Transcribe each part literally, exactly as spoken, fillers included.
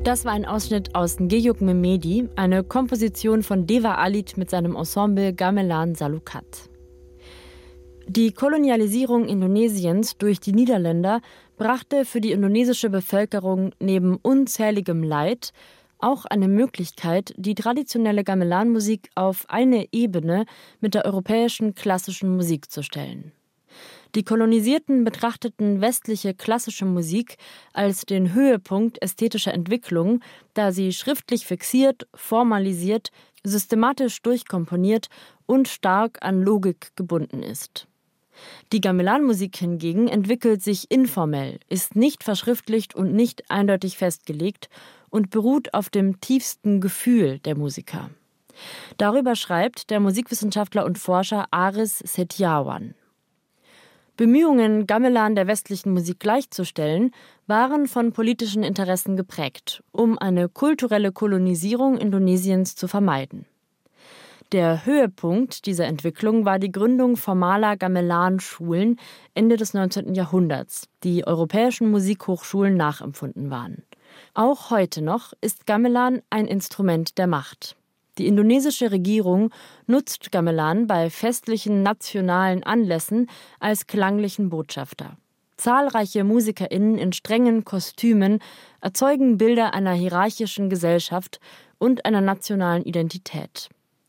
Das war ein Ausschnitt aus Ngeyuk Memedi, eine Komposition von Deva Alit mit seinem Ensemble Gamelan Salukat. Die Kolonialisierung Indonesiens durch die Niederländer brachte für die indonesische Bevölkerung neben unzähligem Leid auch eine Möglichkeit, die traditionelle Gamelan-Musik auf eine Ebene mit der europäischen klassischen Musik zu stellen. Die Kolonisierten betrachteten westliche klassische Musik als den Höhepunkt ästhetischer Entwicklung, da sie schriftlich fixiert, formalisiert, systematisch durchkomponiert und stark an Logik gebunden ist. Die Gamelan-Musik hingegen entwickelt sich informell, ist nicht verschriftlicht und nicht eindeutig festgelegt und beruht auf dem tiefsten Gefühl der Musiker. Darüber schreibt der Musikwissenschaftler und Forscher Aris Setiawan. Bemühungen, Gamelan der westlichen Musik gleichzustellen, waren von politischen Interessen geprägt, um eine kulturelle Kolonisierung Indonesiens zu vermeiden. Der Höhepunkt dieser Entwicklung war die Gründung formaler Gamelan-Schulen Ende des neunzehnten Jahrhunderts, die europäischen Musikhochschulen nachempfunden waren. Auch heute noch ist Gamelan ein Instrument der Macht. Die indonesische Regierung nutzt Gamelan bei festlichen nationalen Anlässen als klanglichen Botschafter. Zahlreiche MusikerInnen in strengen Kostümen erzeugen Bilder einer hierarchischen Gesellschaft und einer nationalen Identität.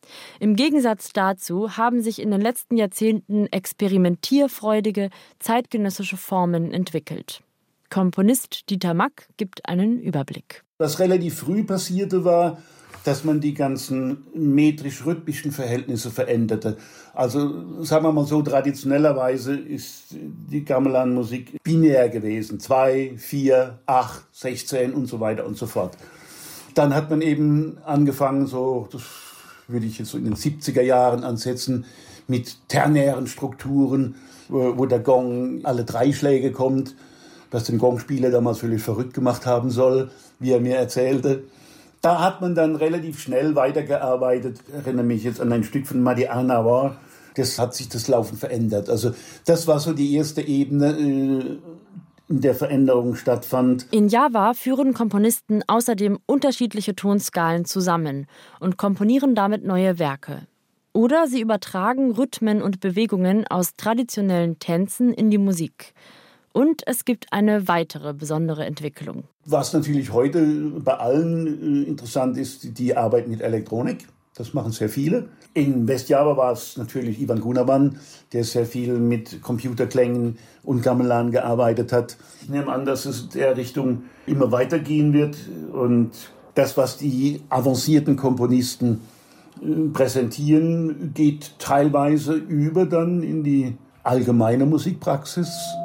Im Gegensatz dazu haben sich in den letzten Jahrzehnten experimentierfreudige, zeitgenössische Formen entwickelt. Komponist Dieter Mack gibt einen Überblick. Was relativ früh passierte war, dass man die ganzen metrisch-rhythmischen Verhältnisse veränderte. Also sagen wir mal so, traditionellerweise ist die Gamelan-Musik binär gewesen. Zwei, vier, acht, sechzehn und so weiter und so fort. Dann hat man eben angefangen, so, das würde ich jetzt so in den siebziger Jahren ansetzen, mit ternären Strukturen, wo, wo der Gong alle drei Schläge kommt, was den Gongspieler damals völlig verrückt gemacht haben soll, wie er mir erzählte. Da hat man dann relativ schnell weitergearbeitet. Ich erinnere mich jetzt an ein Stück von Madi Anwar. Das hat sich das Laufen verändert. Also das war so die erste Ebene, in der Veränderung stattfand. In Java führen Komponisten außerdem unterschiedliche Tonskalen zusammen und komponieren damit neue Werke. Oder sie übertragen Rhythmen und Bewegungen aus traditionellen Tänzen in die Musik. Und es gibt eine weitere besondere Entwicklung. Was natürlich heute bei allen interessant ist, die Arbeit mit Elektronik. Das machen sehr viele. In Westjava war es natürlich Ivan Gunawan, der sehr viel mit Computerklängen und Gamelan gearbeitet hat. Ich nehme an, dass es in der Richtung immer weitergehen wird. Und das, was die avancierten Komponisten präsentieren, geht teilweise über dann in die allgemeine Musikpraxis.